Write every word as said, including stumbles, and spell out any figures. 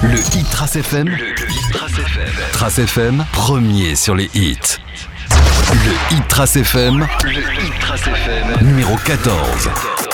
Le Hit Trace F M. Le, le Hit Trace F M. Trace F M, premier sur les hits. Le Hit Trace F M. Le Hit Trace F M. Numéro quatorze.